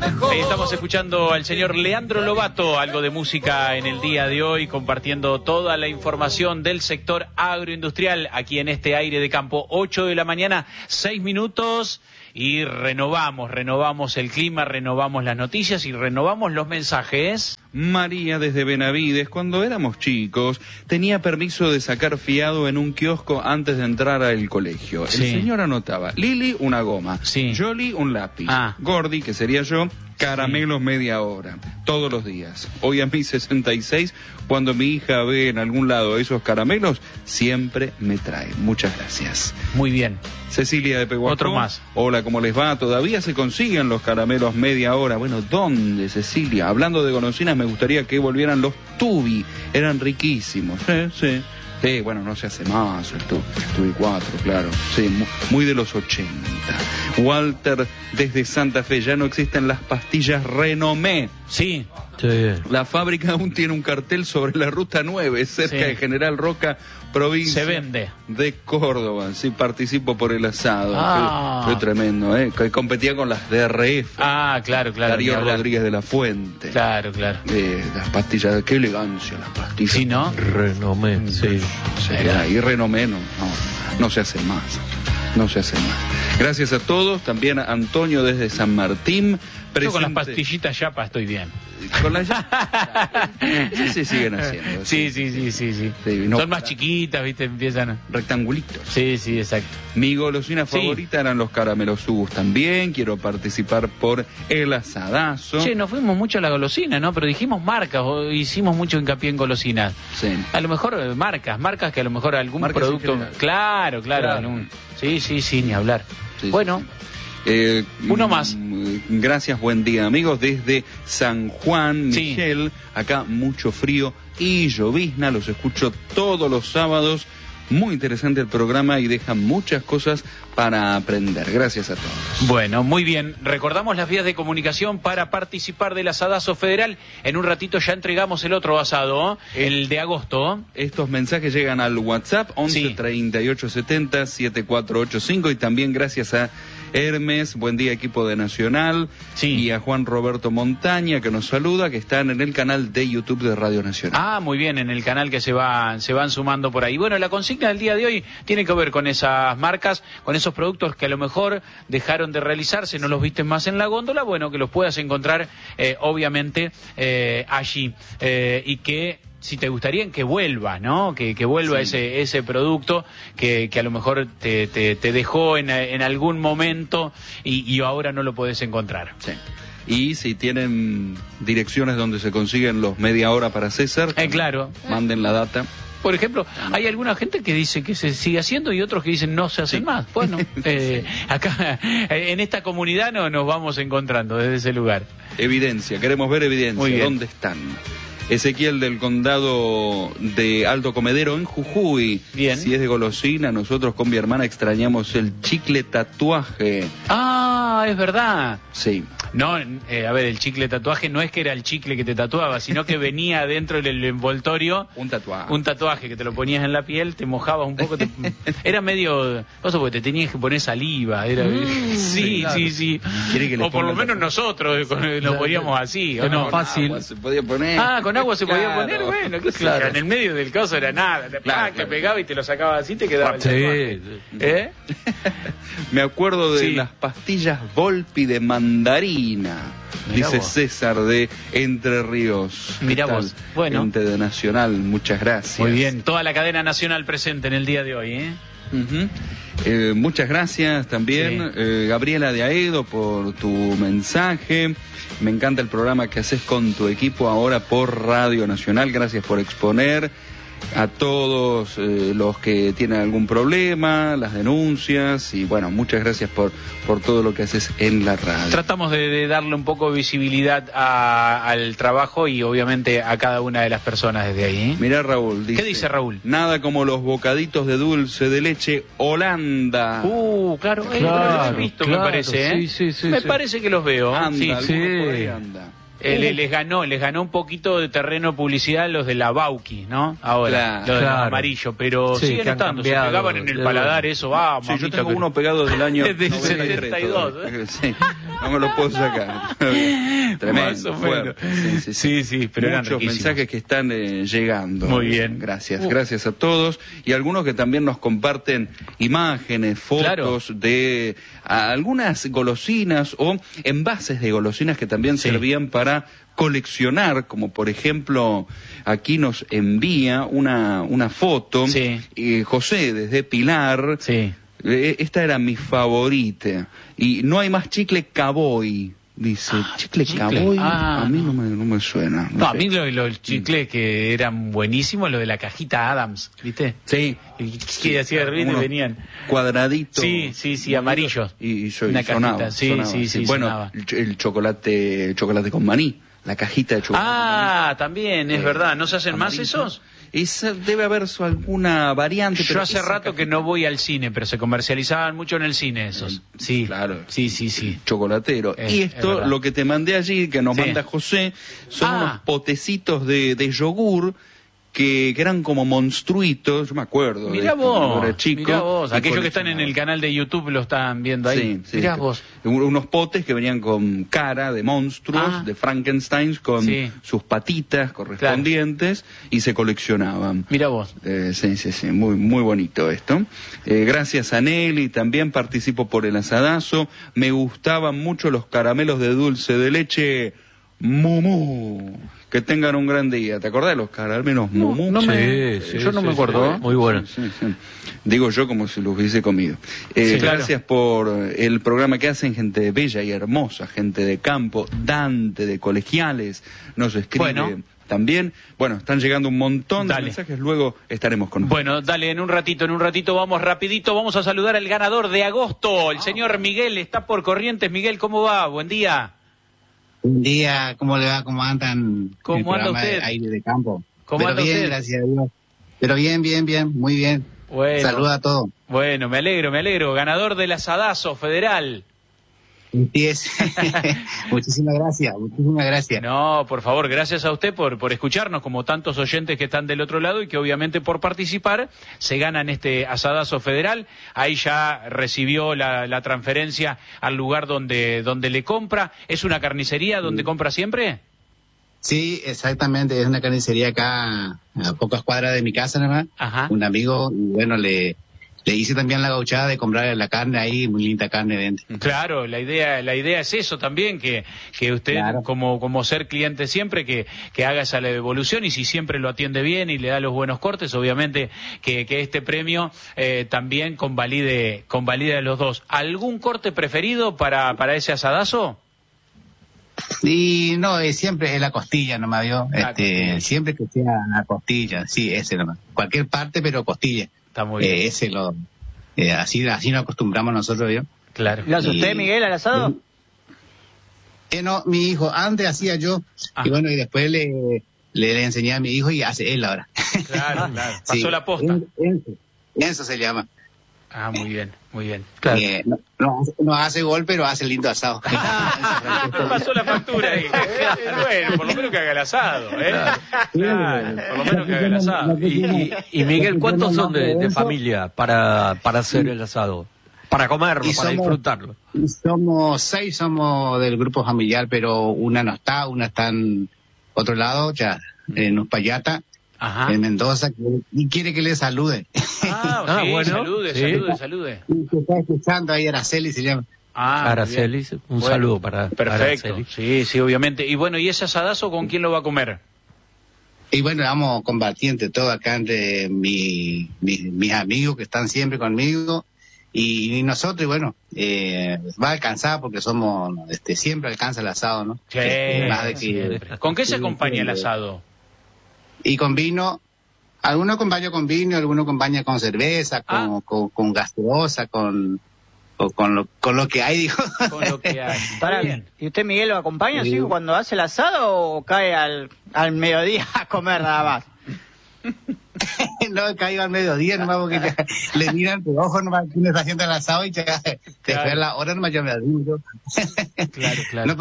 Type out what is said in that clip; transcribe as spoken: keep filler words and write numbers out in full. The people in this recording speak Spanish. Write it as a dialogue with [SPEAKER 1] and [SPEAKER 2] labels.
[SPEAKER 1] Ahí estamos escuchando al señor Leandro Lobato, algo de música en el día de hoy, compartiendo toda la información del sector agroindustrial aquí en este aire de campo. Ocho de la mañana, seis minutos, y renovamos, renovamos el clima, renovamos las noticias y renovamos los mensajes.
[SPEAKER 2] María desde Benavides, cuando éramos chicos, tenía permiso de sacar fiado en un kiosco antes de entrar al colegio.
[SPEAKER 1] Sí.
[SPEAKER 2] El señor anotaba, Lili, una goma,
[SPEAKER 1] Sí.
[SPEAKER 2] Yoli, un lápiz,
[SPEAKER 1] Ah.
[SPEAKER 2] Gordi, que sería yo, caramelos media hora, todos los días. Hoy a mis sesenta y seis, cuando mi hija ve en algún lado esos caramelos, siempre me trae. Muchas gracias.
[SPEAKER 1] Muy bien.
[SPEAKER 2] Cecilia de Pehuajó.
[SPEAKER 1] Otro más.
[SPEAKER 2] Hola, ¿cómo les va? ¿Todavía se consiguen los caramelos media hora? Bueno, ¿dónde, Cecilia? Hablando de golosinas, me gustaría que volvieran los Tubi. Eran riquísimos. Sí, sí. Sí, bueno, no se hace más el tu, Tubi cuatro, claro. Sí, muy, muy de los ochenta. Walter desde Santa Fe, ya no existen las pastillas Renomé.
[SPEAKER 1] Sí.
[SPEAKER 3] Sí.
[SPEAKER 2] La fábrica aún tiene un cartel sobre la ruta nueve, cerca
[SPEAKER 1] Sí.
[SPEAKER 2] de General Roca, provincia
[SPEAKER 1] Se vende.
[SPEAKER 2] de Córdoba. Sí, participo por el asado.
[SPEAKER 1] Ah.
[SPEAKER 2] Fue, fue tremendo, ¿eh? Que competía con las D R F.
[SPEAKER 1] Ah, claro, claro. ni
[SPEAKER 2] Darío
[SPEAKER 1] hablar.
[SPEAKER 2] Rodríguez de la Fuente.
[SPEAKER 1] Claro, claro.
[SPEAKER 2] Eh, las pastillas, qué elegancia las pastillas.
[SPEAKER 1] Sí, ¿no?
[SPEAKER 3] Renomé, sí.
[SPEAKER 2] Sí, y Renomé no, no, no se hace más. No se hace más. Gracias a todos, también a Antonio desde San Martín.
[SPEAKER 1] Yo con las
[SPEAKER 2] presente-
[SPEAKER 1] pastillitas Yapa estoy bien.
[SPEAKER 2] Con las sí, se siguen haciendo.
[SPEAKER 1] Sí, sí, sí, sí, sí.
[SPEAKER 2] Sí, no-
[SPEAKER 1] Son más chiquitas, ¿viste? Empiezan.
[SPEAKER 2] Rectangulitos.
[SPEAKER 1] Sí, sí, exacto.
[SPEAKER 2] Mi golosina
[SPEAKER 1] Sí.
[SPEAKER 2] favorita eran los caramelos Ubus también. Quiero participar por el asadazo.
[SPEAKER 1] Che, nos fuimos mucho a la golosina, ¿no? Pero dijimos marcas, o hicimos mucho hincapié en golosinas.
[SPEAKER 2] Sí.
[SPEAKER 1] A lo mejor eh, marcas, marcas que a lo mejor algún
[SPEAKER 2] Marcas en
[SPEAKER 1] producto.
[SPEAKER 2] general.
[SPEAKER 1] Claro, claro.
[SPEAKER 2] Claro.
[SPEAKER 1] algún- Sí, sí, sí, ni hablar.
[SPEAKER 2] Sí,
[SPEAKER 1] bueno,
[SPEAKER 2] sí, sí. Eh,
[SPEAKER 1] Uno más.
[SPEAKER 2] mm, Gracias, buen día, amigos. Desde San Juan,
[SPEAKER 1] Sí.
[SPEAKER 2] Miguel, acá mucho frío y llovizna. Los escucho todos los sábados. Muy interesante el programa y deja muchas cosas para aprender. Gracias a todos.
[SPEAKER 1] bueno, muy bien. Recordamos las vías de comunicación para participar del asadazo federal. En un ratito ya entregamos el otro asado, el de agosto.
[SPEAKER 2] Estos mensajes llegan al WhatsApp once
[SPEAKER 1] Sí.
[SPEAKER 2] treinta y ocho setenta setenta y cuatro ochenta y cinco y también gracias a Hermes, buen día equipo de Nacional,
[SPEAKER 1] Sí.
[SPEAKER 2] y a Juan Roberto Montaña que nos saluda, que están en el canal de YouTube de Radio Nacional.
[SPEAKER 1] Ah, muy bien, en el canal que se van, se van sumando por ahí. Bueno, la consigna del día de hoy tiene que ver con esas marcas, con esos productos que a lo mejor dejaron de realizarse, no los viste más en la góndola, bueno, que los puedas encontrar, eh, obviamente, eh, allí. Eh, y que, si te gustaría, que vuelva, ¿no? Que, que vuelva
[SPEAKER 2] Sí.
[SPEAKER 1] ese ese producto que, que a lo mejor te, te, te dejó en, en algún momento y, y ahora no lo podés encontrar.
[SPEAKER 2] Sí. Y si tienen direcciones donde se consiguen los media hora para César,
[SPEAKER 1] Eh, claro.
[SPEAKER 2] manden la data.
[SPEAKER 1] Por ejemplo, hay alguna gente que dice que se sigue haciendo y otros que dicen no se hacen
[SPEAKER 2] Sí.
[SPEAKER 1] más. Bueno, eh, acá en esta comunidad no nos vamos encontrando desde ese lugar.
[SPEAKER 2] Evidencia, queremos ver evidencia.
[SPEAKER 1] Muy bien.
[SPEAKER 2] ¿Dónde están? Ezequiel del condado de Alto Comedero en Jujuy.
[SPEAKER 1] Bien.
[SPEAKER 2] Si es de golosina, nosotros con mi hermana extrañamos el chicle tatuaje.
[SPEAKER 1] Ah, es verdad.
[SPEAKER 2] Sí.
[SPEAKER 1] No, eh, a ver, el chicle tatuaje no es que era el chicle que te tatuaba, sino que venía dentro del envoltorio
[SPEAKER 2] Un tatuaje.
[SPEAKER 1] un tatuaje que te lo ponías en la piel, te mojabas un poco, te- era medio, cosa porque te tenías que poner saliva, era, sí,
[SPEAKER 3] claro.
[SPEAKER 1] sí, sí,
[SPEAKER 2] ¿Quiere que le
[SPEAKER 1] o por
[SPEAKER 2] ponga
[SPEAKER 1] lo
[SPEAKER 2] el
[SPEAKER 1] menos
[SPEAKER 2] tatuaje?
[SPEAKER 1] nosotros con- nos poníamos así, ¿o
[SPEAKER 3] Era
[SPEAKER 1] no?
[SPEAKER 3] más fácil.
[SPEAKER 2] Agua se podía poner.
[SPEAKER 1] Ah, con agua se podía
[SPEAKER 2] Claro.
[SPEAKER 1] poner, bueno, qué sé yo,
[SPEAKER 2] Claro.
[SPEAKER 1] en el medio del coso era nada, te,
[SPEAKER 2] Claro,
[SPEAKER 1] ¡pac! te
[SPEAKER 2] claro.
[SPEAKER 1] pegaba y te lo sacaba así, te quedaba el
[SPEAKER 3] Sí.
[SPEAKER 1] tatuaje. ¿Eh?
[SPEAKER 2] Me acuerdo de
[SPEAKER 1] Sí.
[SPEAKER 2] las pastillas Volpi de mandarina.
[SPEAKER 1] Mirá
[SPEAKER 2] Dice
[SPEAKER 1] vos.
[SPEAKER 2] César de Entre Ríos.
[SPEAKER 1] Mirá
[SPEAKER 2] ¿Qué tal?
[SPEAKER 1] vos. Bueno.
[SPEAKER 2] Gente de Nacional, muchas gracias.
[SPEAKER 1] Muy bien, toda la cadena nacional presente en el día de hoy, ¿eh?
[SPEAKER 2] Ujú. Eh, muchas gracias también,
[SPEAKER 1] Sí.
[SPEAKER 2] eh, Gabriela de Aedo, por tu mensaje. Me encanta el programa que haces con tu equipo ahora por Radio Nacional. Gracias por exponer a todos eh, los que tienen algún problema, las denuncias y bueno, muchas gracias por, por todo lo que haces en la radio.
[SPEAKER 1] Tratamos de, de darle un poco de visibilidad a- al trabajo y obviamente a cada una de las personas desde ahí, ¿eh?
[SPEAKER 2] Mirá Raúl, dice,
[SPEAKER 1] ¿Qué dice Raúl?
[SPEAKER 2] Nada como los bocaditos de dulce de leche Holanda.
[SPEAKER 1] Uh, claro, eh,
[SPEAKER 3] Claro,
[SPEAKER 1] los he visto,
[SPEAKER 3] claro,
[SPEAKER 1] me parece, ¿eh?
[SPEAKER 3] sí, sí, sí,
[SPEAKER 1] me
[SPEAKER 3] sí.
[SPEAKER 1] parece que los veo.
[SPEAKER 2] Anda,
[SPEAKER 1] sí,
[SPEAKER 2] alguno
[SPEAKER 1] sí.
[SPEAKER 2] por ahí anda.
[SPEAKER 1] Eh, le- les ganó, les ganó un poquito de terreno de publicidad los de la Bauki, ¿no? Ahora,
[SPEAKER 2] Claro.
[SPEAKER 1] los de los
[SPEAKER 3] Claro.
[SPEAKER 1] amarillos, pero
[SPEAKER 3] Sí,
[SPEAKER 1] siguen
[SPEAKER 3] que han
[SPEAKER 1] estando, se
[SPEAKER 3] cambiado,
[SPEAKER 1] pegaban en el
[SPEAKER 3] de-
[SPEAKER 1] paladar eso, ah,
[SPEAKER 2] Sí, yo
[SPEAKER 1] mamita,
[SPEAKER 2] tengo
[SPEAKER 1] que-
[SPEAKER 2] uno pegado del año
[SPEAKER 1] Del
[SPEAKER 2] noventa y tres
[SPEAKER 1] setenta y dos,
[SPEAKER 2] todavía.
[SPEAKER 1] ¿eh?
[SPEAKER 2] Sí. no me lo puedo sacar. Tremendo, fuerte. Sí, sí,
[SPEAKER 1] sí, sí, pero eran
[SPEAKER 2] muchos
[SPEAKER 1] riquísimos.
[SPEAKER 2] mensajes que están eh, llegando.
[SPEAKER 1] Muy bien.
[SPEAKER 2] Gracias,
[SPEAKER 1] Uh.
[SPEAKER 2] gracias a todos. Y algunos que también nos comparten imágenes, fotos
[SPEAKER 1] Claro.
[SPEAKER 2] de a, algunas golosinas o envases de golosinas que también
[SPEAKER 1] Sí.
[SPEAKER 2] servían para coleccionar, como por ejemplo aquí nos envía una, una foto,
[SPEAKER 1] Sí.
[SPEAKER 2] eh, José desde Pilar.
[SPEAKER 1] Sí.
[SPEAKER 2] Eh, Esta era mi favorita. Y no hay más chicle Cavoy. Dice,
[SPEAKER 1] Ah,
[SPEAKER 2] chicle,
[SPEAKER 1] chicle.
[SPEAKER 2] Cavoy.
[SPEAKER 1] Ah,
[SPEAKER 2] a mí no
[SPEAKER 1] no.
[SPEAKER 2] me, no me suena.
[SPEAKER 1] No, a
[SPEAKER 2] sé.
[SPEAKER 1] mí lo, lo- el chicle que eran buenísimos, lo de la cajita Adams, ¿viste?
[SPEAKER 2] Sí.
[SPEAKER 1] Y que hacía de repente
[SPEAKER 2] Unos
[SPEAKER 1] venían.
[SPEAKER 2] Cuadraditos.
[SPEAKER 1] Sí, sí, sí, amarillos.
[SPEAKER 2] Y, y, so- y
[SPEAKER 1] Una
[SPEAKER 2] sonaba,
[SPEAKER 1] cajita, sí,
[SPEAKER 2] sonaba,
[SPEAKER 1] sí, sí,
[SPEAKER 2] Bueno,
[SPEAKER 1] sonaba.
[SPEAKER 2] el, ch- el chocolate, el chocolate con maní. La cajita de chocolate.
[SPEAKER 1] Ah, también, es
[SPEAKER 2] Eh,
[SPEAKER 1] verdad. ¿No se hacen más
[SPEAKER 2] amarilla.
[SPEAKER 1] esos?
[SPEAKER 2] Esa debe haber su- alguna variante.
[SPEAKER 1] Yo
[SPEAKER 2] pero
[SPEAKER 1] hace
[SPEAKER 2] esa
[SPEAKER 1] rato que
[SPEAKER 2] cajita-
[SPEAKER 1] no voy al cine, pero se comercializaban mucho en el cine esos. Sí,
[SPEAKER 2] Claro.
[SPEAKER 1] Sí, sí, sí.
[SPEAKER 2] Chocolatero.
[SPEAKER 1] Eh,
[SPEAKER 2] y
[SPEAKER 1] es
[SPEAKER 2] esto,
[SPEAKER 1] verdad.
[SPEAKER 2] lo que te mandé allí, que nos
[SPEAKER 1] Sí.
[SPEAKER 2] manda José, son
[SPEAKER 1] Ah.
[SPEAKER 2] unos potecitos de, de yogur que, que eran como monstruitos, yo me acuerdo. de
[SPEAKER 1] Mirá
[SPEAKER 2] esto cuando
[SPEAKER 1] vos,
[SPEAKER 2] era chico,
[SPEAKER 1] mirá vos.
[SPEAKER 2] y
[SPEAKER 1] Aquellos que están en el
[SPEAKER 2] coleccionaba.
[SPEAKER 1] canal de YouTube lo están viendo ahí.
[SPEAKER 2] Sí, sí,
[SPEAKER 1] Mirá
[SPEAKER 2] que-
[SPEAKER 1] vos.
[SPEAKER 2] un- Unos potes que venían con cara de monstruos,
[SPEAKER 1] Ah.
[SPEAKER 2] de Frankenstein, con
[SPEAKER 1] Sí.
[SPEAKER 2] sus patitas correspondientes, y se coleccionaban.
[SPEAKER 1] Mirá vos.
[SPEAKER 2] Eh, sí, sí, sí, muy, muy bonito esto. Eh, gracias a Nelly, también participo por el asadazo. Me gustaban mucho los caramelos de dulce de leche Mumu. Que tengan un gran día. ¿Te acordás de los caramelos Mumu?
[SPEAKER 1] no
[SPEAKER 3] me- Sí, sí,
[SPEAKER 2] yo no
[SPEAKER 3] sí,
[SPEAKER 2] me acuerdo.
[SPEAKER 3] sí, muy bueno.
[SPEAKER 2] Sí, sí, sí. Digo yo como si los hubiese comido. Eh,
[SPEAKER 1] Sí, claro.
[SPEAKER 2] Gracias por el programa que hacen, gente bella y hermosa, gente de campo. Dante de Colegiales nos escribe.
[SPEAKER 1] Bueno.
[SPEAKER 2] También, bueno, están llegando un montón de
[SPEAKER 1] Dale.
[SPEAKER 2] mensajes, luego estaremos con nosotros.
[SPEAKER 1] Bueno, dale, en un ratito, en un ratito vamos rapidito, vamos a saludar al ganador de agosto, el señor Miguel, está por Corrientes. Miguel, ¿cómo va? Buen día.
[SPEAKER 4] Buen día, ¿cómo le va? ¿Cómo andan?
[SPEAKER 1] ¿Cómo
[SPEAKER 4] el
[SPEAKER 1] anda
[SPEAKER 4] programa
[SPEAKER 1] usted?
[SPEAKER 4] de Aire de Campo.
[SPEAKER 1] ¿Cómo
[SPEAKER 4] Pero
[SPEAKER 1] anda
[SPEAKER 4] bien,
[SPEAKER 1] usted?
[SPEAKER 4] gracias a Dios. Pero bien, bien, bien, muy bien.
[SPEAKER 1] Bueno.
[SPEAKER 4] Saluda a todos.
[SPEAKER 1] Bueno, me alegro, me alegro. Ganador del asadazo federal.
[SPEAKER 4] Así es. Muchísimas gracias, muchísimas gracias.
[SPEAKER 1] No, por favor, gracias a usted por, por escucharnos, como tantos oyentes que están del otro lado y que obviamente por participar se ganan este asadazo federal. Ahí ya recibió la, la transferencia al lugar donde, donde le compra. ¿Es una carnicería donde compra siempre?
[SPEAKER 4] Sí, exactamente, es una carnicería acá a pocas cuadras de mi casa nada más.
[SPEAKER 1] Ajá.
[SPEAKER 4] Un amigo, y bueno, le, le hice también la gauchada de comprar la carne ahí, muy linda carne dentro.
[SPEAKER 1] Claro, la idea, la idea es eso también, que, que usted,
[SPEAKER 4] Claro.
[SPEAKER 1] como, como ser cliente siempre, que, que haga esa devolución, y si siempre lo atiende bien y le da los buenos cortes, obviamente que, que este premio eh, también convalide, convalide a los dos. ¿Algún corte preferido para, para ese asadazo?
[SPEAKER 4] Y no, eh, siempre es la costilla nomás, ¿vio?
[SPEAKER 1] La
[SPEAKER 4] Este,
[SPEAKER 1] costilla.
[SPEAKER 4] siempre que sea la costilla, sí, ese nomás. Cualquier parte, pero costilla.
[SPEAKER 1] Está muy bien,
[SPEAKER 4] Eh, ese lo, eh, así, así nos acostumbramos nosotros, ¿vio?
[SPEAKER 1] claro.
[SPEAKER 5] ¿Lo hace
[SPEAKER 4] Y-
[SPEAKER 5] usted, Miguel, al asado?
[SPEAKER 4] Eh, no, mi hijo, antes hacía yo,
[SPEAKER 1] Ah.
[SPEAKER 4] y bueno, y después le, le, le enseñé a mi hijo y hace él ahora.
[SPEAKER 1] Claro, claro. Pasó
[SPEAKER 4] Sí,
[SPEAKER 1] la posta.
[SPEAKER 4] en- Enzo, Enzo se llama.
[SPEAKER 1] Ah, muy bien, muy bien.
[SPEAKER 3] Claro.
[SPEAKER 4] Eh, no, no hace- no hace gol, pero hace lindo asado.
[SPEAKER 1] Pasó la factura ahí. Bueno, por lo menos que haga el asado, ¿eh? Claro, por lo menos que haga el asado.
[SPEAKER 3] Y, y- y Miguel, ¿cuántos son de, de familia para, para hacer el asado? Para comerlo,
[SPEAKER 4] Y
[SPEAKER 3] para
[SPEAKER 4] somos-
[SPEAKER 3] disfrutarlo.
[SPEAKER 4] Y somos seis, somos del grupo familiar, pero una no está, una está en otro lado, ya, en Uspallata,
[SPEAKER 1] Ajá.
[SPEAKER 4] en Mendoza, y quiere que le salude.
[SPEAKER 1] Ah,
[SPEAKER 3] Ah,
[SPEAKER 1] sí,
[SPEAKER 3] bueno,
[SPEAKER 1] salude,
[SPEAKER 3] sí.
[SPEAKER 1] salude, salude.
[SPEAKER 4] Y se está escuchando ahí, Araceli se llama.
[SPEAKER 1] Ah, muy
[SPEAKER 3] Araceli,
[SPEAKER 1] bien.
[SPEAKER 3] un
[SPEAKER 1] Bueno,
[SPEAKER 3] saludo para
[SPEAKER 1] Perfecto,
[SPEAKER 3] Araceli.
[SPEAKER 1] sí, sí, obviamente. Y bueno, ¿y ese asadazo con quién lo va a comer?
[SPEAKER 4] Y bueno, vamos combatiendo todo acá entre mi, mi- mis amigos que están siempre conmigo y, y nosotros, y bueno, eh, va a alcanzar porque somos, este, siempre alcanza el asado, ¿no?
[SPEAKER 1] Sí,
[SPEAKER 4] Este, más de que-
[SPEAKER 1] siempre. ¿Con qué se acompaña el asado?
[SPEAKER 4] Y con vino, algunos acompañan con vino, algunos acompañan con cerveza, con,
[SPEAKER 1] Ah.
[SPEAKER 4] con, con gaseosa, con, con, con lo, con lo que hay, digo.
[SPEAKER 1] Con lo que hay. Está
[SPEAKER 5] Pará,
[SPEAKER 1] bien.
[SPEAKER 5] ¿y usted, Miguel, lo acompaña
[SPEAKER 4] Sí.
[SPEAKER 5] así cuando hace el asado o cae al, al mediodía a comer nada más?
[SPEAKER 4] No, caigo al mediodía nomás porque ya le miran de ojo nomás quién está haciendo el asado y ya después a la hora nomás yo me arrimo yo.
[SPEAKER 1] Claro, claro.
[SPEAKER 4] No